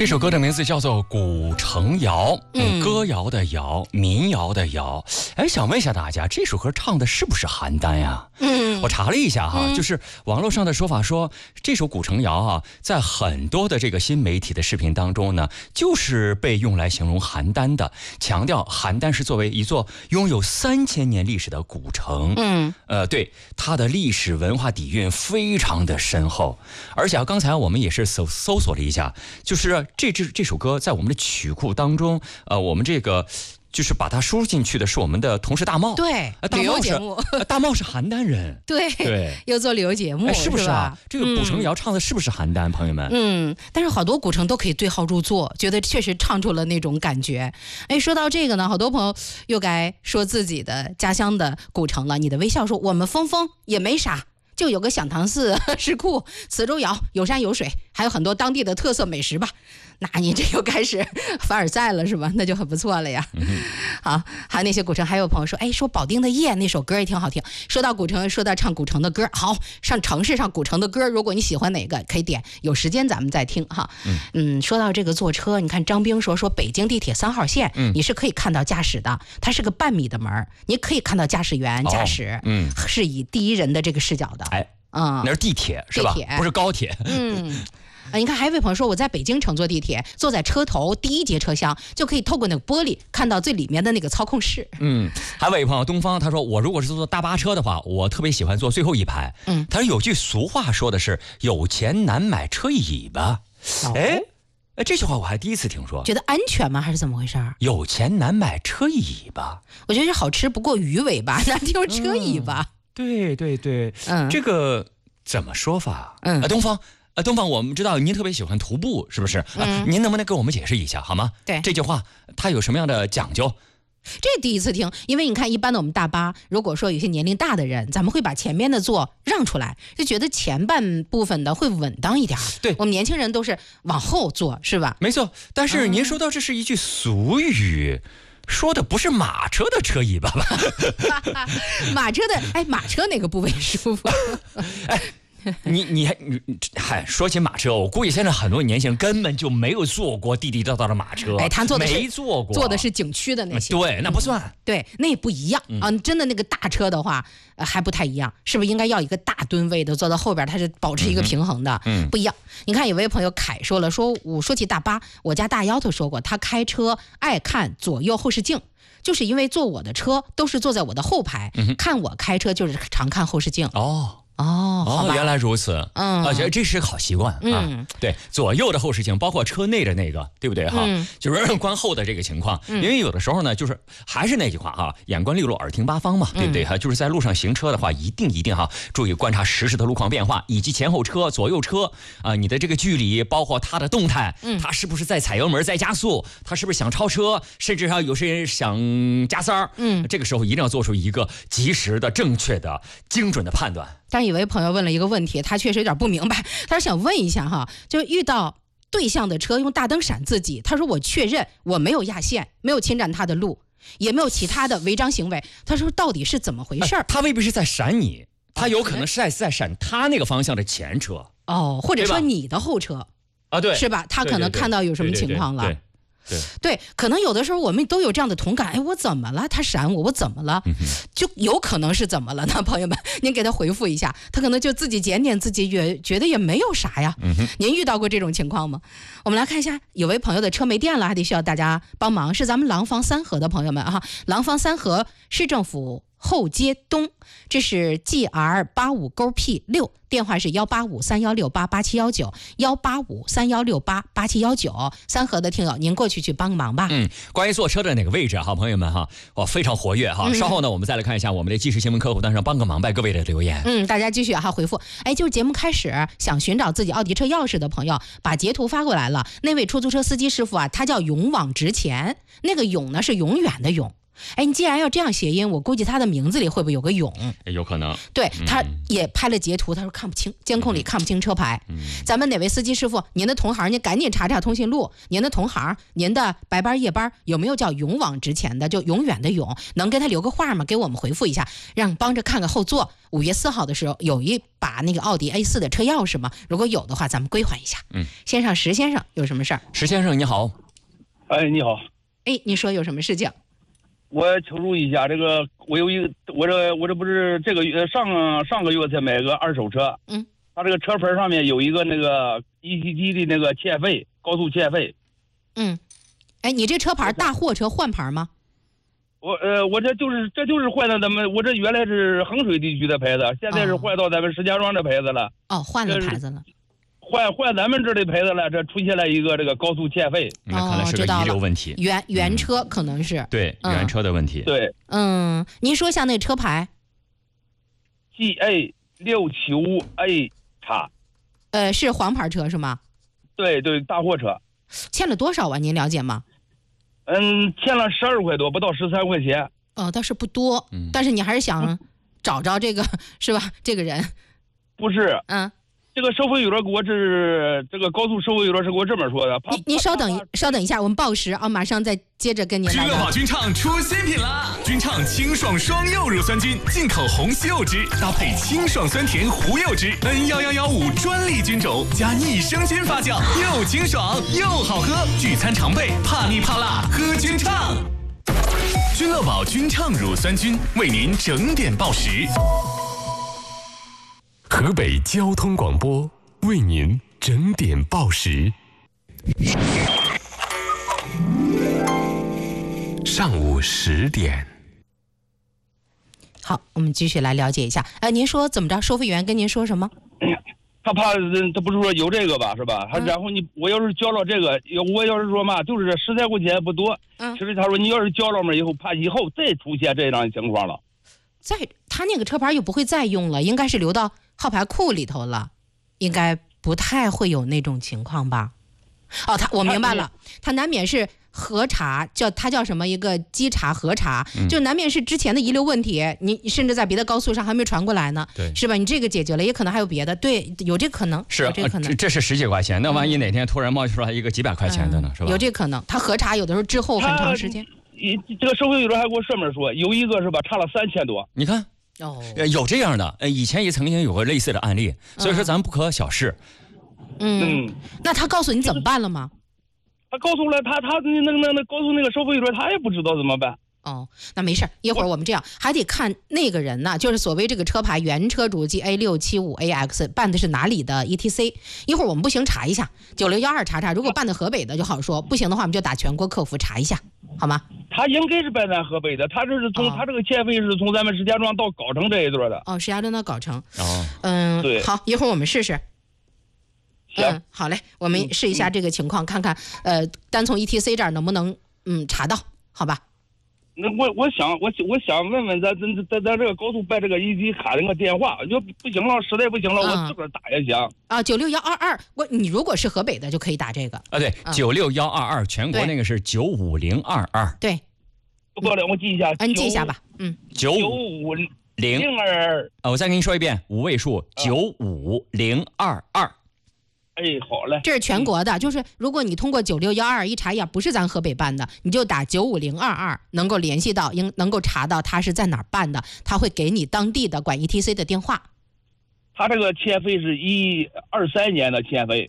这首歌的名字叫做《古城谣》，歌谣的谣，民谣的谣。哎，想问一下大家，这首歌唱的是不是邯郸呀？我查了一下哈，就是网络上的说法说，这首《古城谣》啊，在很多的这个新媒体的视频当中呢，就是被用来形容邯郸的，强调邯郸是作为一座拥有3000年历史的古城。对，它的历史文化底蕴非常的深厚，而且刚才我们也是搜索了一下，就是这首歌在我们的曲库当中，我们这个就是把它输入进去的是我们的同事大茂。 对，旅游节目。 大茂是邯郸人。 对，又做旅游节目， 是不是啊？这个古城谣唱的是不是邯郸，朋友们？ 但是好多古城都可以对号入座，觉得确实唱出了那种感觉。哎，说到这个呢，好多朋友又该说自己的家乡的古城了。你的微笑说，我们峰也没啥。就有个响堂寺、石窟、磁州窑，有山有水，还有很多当地的特色美食吧。那你这又开始凡尔赛了是吧？那就很不错了呀。好，还有那些古城，还有朋友说，哎，说保定的夜那首歌也挺好听。说到古城，说到唱古城的歌，好，上城市上古城的歌，如果你喜欢哪个可以点，有时间咱们再听哈。说到这个坐车，你看张兵说北京地铁3号线，你是可以看到驾驶的，它是个半米的门，你可以看到驾驶员驾驶，是以第一人的这个视角的。 那是地铁是吧？不是高铁。 你看还有一位朋友说，我在北京乘坐地铁，坐在车头第1节车厢，就可以透过那个玻璃看到最里面的那个操控室。 还有一位朋友东方，他说我如果是坐大巴车的话，我特别喜欢坐最后一排。他说有句俗话说的是有钱难买车尾巴。这句话我还第一次听说。 觉得安全吗？还是怎么回事？ 有钱难买车尾巴， 我觉得是好吃不过鱼尾巴，哪有车尾巴？ 对，这个怎么说法？东方，我们知道您特别喜欢徒步，是不是？您能不能给我们解释一下好吗？ 对， 这句话它有什么样的讲究？ 这第一次听，因为你看，一般的我们大巴，如果说有些年龄大的人，咱们会把前面的座让出来，就觉得前半部分的会稳当一点。对，我们年轻人都是往后坐，是吧？ 没错。但是您说到这是一句俗语。说的不是马车的车尾巴吧？ 马车的，马车哪个部位舒服？ 你说起马车，我估计现在很多年轻人根本就没有坐过地地道道的马车。 他坐的没坐过， 坐的是景区的那些。 对，那不算。 对，那也不一样啊！真的那个大车的话，还不太一样，是不是应该要一个大吨位的坐到后边，它是保持一个平衡的？不一样。你看有位朋友凯说了，我说起大巴，我家大丫头说过，她开车爱看左右后视镜。就是因为坐我的车都是坐在我的后排，看我开车就是常看后视镜。 原来如此。而且这是个好习惯啊。对，左右的后视镜，包括车内的那个，对不对哈？就是观后的这个情况。因为有的时候呢，就是还是那句话哈，眼观六路，耳听八方嘛，对不对哈？就是在路上行车的话，一定哈，注意观察实时的路况变化，以及前后车、左右车你的这个距离，包括它的动态，它是不是在踩油门、在加速，它是不是想超车，甚至有些人想加塞儿。这个时候一定要做出一个及时的、正确的、精准的判断。 但有位朋友问了一个问题，他确实有点不明白，他说想问一下哈，就遇到对向的车用大灯闪自己，他说我确认我没有压线，没有侵占他的路，也没有其他的违章行为，他说到底是怎么回事？ 他未必是在闪你，他有可能是在闪他那个方向的前车或者说你的后车对， 是吧？他可能看到有什么情况了。对，可能有的时候我们都有这样的同感。我怎么了？他闪我怎么了？就有可能是怎么了呢？朋友们，您给他回复一下，他可能就自己检点自己，觉得也没有啥呀。您遇到过这种情况吗？我们来看一下，有位朋友的车没电了，还得需要大家帮忙，是咱们廊坊三河的朋友们廊坊三河市政府后街东，这是 GR85P6，电话是18531688719，18531688719。三河的听友，您过去帮个忙吧。 关于坐车的哪个位置朋友们非常活跃稍后呢，我们再来看一下我们的即时新闻客户端上帮个忙拜各位的留言。 大家继续回复。就是节目开始想寻找自己奥迪车钥匙的朋友，把截图发过来了。那位出租车司机师傅他叫勇往直前，那个勇呢是永远的勇。 哎，你既然要这样谐音，我估计他的名字里会不会有个勇？ 有可能。 对，他也拍了截图，他说看不清，监控里看不清车牌。咱们哪位司机师傅，您的同行，您赶紧查查通讯录，您的同行，您的白班夜班有没有叫勇往直前的，就永远的勇，能给他留个话吗？给我们回复一下，让帮着看看后座。5月4号的时候有一把那个奥迪 A4 的车钥匙吗？如果有的话，咱们归还一下。先生石先生有什么事儿？ 石先生你好。 哎，你好。 哎，你说有什么事情？ 我求助一下，这个我有一个，我这不是这个月上个月才买个二手车，他这个车牌上面有一个那个 ETT 的那个欠费，高速欠费。 哎，你这车牌大货车换牌吗？ 我这就是换到咱们，我这原来是衡水地区的牌子，现在是换到咱们石家庄的牌子了。 哦，换了牌子了。 换咱们这里牌子了，这出现了一个这个高速欠费， 那可能是个遗留问题。 原车可能是对原车的问题。 对， 您说一下那车牌 GA675A 叉， 是黄牌车是吗？ 对，大货车。 欠了多少啊？您了解吗？ 欠了12块多，不到13块钱。 倒是不多，但是你还是想找着这个是吧？这个人不是，这个收费员给我这个高速收费员是给我这么说的。 您稍等一下，我们报时啊，马上再接着跟您来。 君乐宝君畅出新品啦！君畅清爽双柚乳酸菌，进口红西柚汁，搭配清爽酸甜胡柚汁，N11115专利菌种，加益生菌发酵，又清爽又好喝。聚餐常备，怕腻怕辣，喝君畅。君乐宝君畅乳酸菌为您整点报时。 河北交通广播为您整点报时。上午10点。 好，我们继续来了解一下。您说怎么着？收费员跟您说什么？ 他怕他不是说有这个吧，是吧？然后我要是交了这个，我要是说嘛，就是这13块钱不多。其实他说你要是交了嘛，以后怕以后再出现这样的情况了。 他那个车牌又不会再用了，应该是留到号牌库里头了，应该不太会有那种情况吧？我明白了，他难免是核查，叫什么一个稽查核查，就难免是之前的遗留问题，你甚至在别的高速上还没传过来呢， 对， 是吧？你这个解决了，也可能还有别的，对，有这可能， 是有这可能， 这是10几块钱，那万一哪天突然冒出来一个几百块钱的呢，是吧？ 有这可能，他核查有的时候滞后很长时间。 这个收费员还给我上面说有一个是吧，差了3000多， 你看。有这样的，以前也曾经有过类似的案例，所以说咱们不可小视。 那他告诉你怎么办了吗？ 他告诉了他那告诉那个收费员，他也不知道怎么办。 那没事，一会儿我们这样还得看那个人呢，就是所谓这个车牌原车主 GA675AX 办的是哪里的 ETC， 一会儿我们不行查一下9612查，如果办的河北的就好说，不行的话我们就打全国客服查一下，好吗？ 他应该是办咱河北的，他这是从他这个欠费是从咱们石家庄到藁城这一段的。 石家庄到藁城。 对， 好，一会儿我们试试。好嘞，我们试一下这个情况，看看单从 ETC 这儿能不能查到，好吧？ 那我想问问咱这个高速办这个ETC卡那个电话，就不行了，实在不行了，我自个儿打也行。 96122，你如果是河北的就可以打这个。 对，96122，全国那个是95022。 对， 过来我记一下。 你记一下吧。 95022。 我再跟你说一遍，5位数95022。 好嘞。 这是全国的，就是如果你通过9612一查一下，不是咱河北办的，你就打95022，能够联系到，能够查到他是在哪儿办的，他会给你当地的管 ETC 的电话。 他这个欠费是23年的欠费。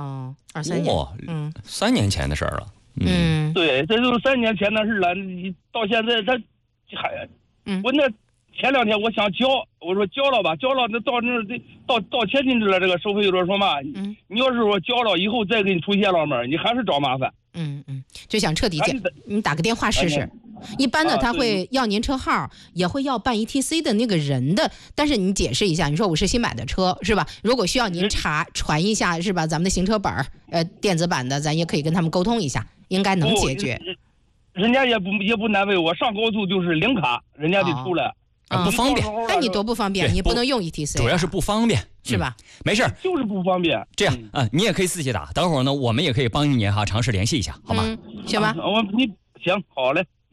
23年。 3年前的事儿了。 对，这就是3年前的事了。你到现在他还，我那前2天我想交，我说交了吧，那到前进制了，这个收费员说嘛，你要是说交了以后再给你出现了嘛，你还是找麻烦。 就想彻底解，你打个电话试试。一般的他会要您车号，也会要办 ETC 的那个人的，但是你解释一下，你说我是新买的车是吧？如果需要您传一下是吧？咱们的行车本电子版的，咱也可以跟他们沟通一下，应该能解决。 人家也不难为我，上高速就是领卡，人家得出来。 不方便， 那你多不方便，你不能用 ETC， 主要是不方便， 是吧？ 没事，就是不方便。 这样你也可以自己打，等会儿呢，我们也可以帮你尝试联系一下，好吗？ 行吧？ 行，好嘞。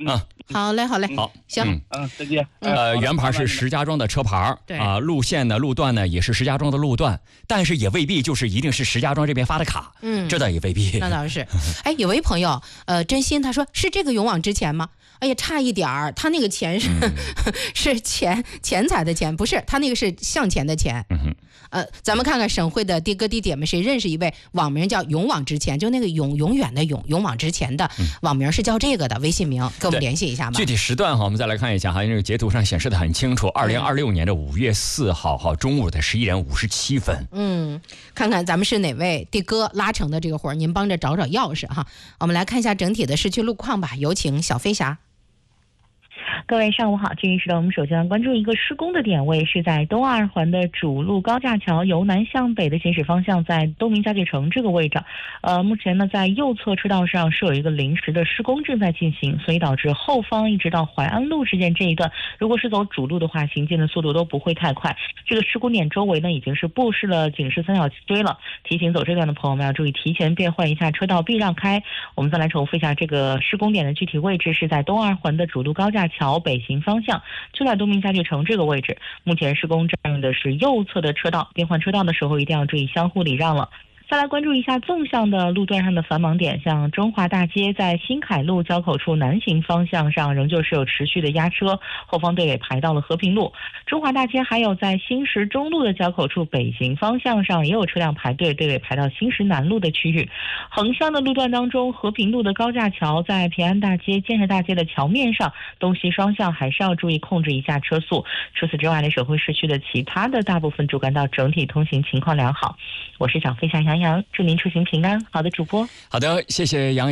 好嘞，好嘞， 好， 行， 再见。 原牌是石家庄的车牌， 对路线呢、路段呢也是石家庄的路段，但是也未必就是一定是石家庄这边发的卡，这倒也未必。 那倒是。哎，有位朋友，真心他说是这个勇往直前吗？哎呀，差一点儿，他那个钱是、是钱财的钱，不是，他那个是向前的钱。咱们看看省会的的哥的姐们，谁认识一位网名叫勇往直前，就那个永远的勇往直前的网名是叫这个的，微信名跟我们联系一下吧。 具体时段哈，我们再来看一下哈，因为这个截图上显示的很清楚，2026年的5月4号中午的11点57分。 看看咱们是哪位的哥拉成的这个活，您帮着找钥匙哈。我们来看一下整体的市区路况吧，有请小飞侠。 各位上午好，这一时段我们首先来关注一个施工的点位，是在东二环的主路高架桥由南向北的行驶方向，在东明家具城这个位置。目前呢，在右侧车道上是有一个临时的施工正在进行，所以导致后方一直到淮安路之间这一段，如果是走主路的话，行进的速度都不会太快。这个施工点周围呢，已经是布设了警示三角锥了，提醒走这段的朋友们要注意提前变换一下车道，避让开。我们再来重复一下这个施工点的具体位置，是在东二环的主路高架桥北行方向，就在东明家具城这个位置。目前施工占用的是右侧的车道，变换车道的时候一定要注意相互礼让了。再来关注一下纵向的路段上的繁忙点，像中华大街在新凯路交口处南行方向上仍旧是有持续的压车，后方队尾排到了和平路。中华大街还有在新石中路的交口处北行方向上也有车辆排队，队尾排到新石南路的区域。横向的路段当中，和平路的高架桥在平安大街、建设大街的桥面上，东西双向还是要注意控制一下车速。除此之外呢，省会市区的其他的大部分主干道整体通行情况良好。我是小飞侠杨洋，祝您出行平安。好的，主播。 好的，谢谢杨洋。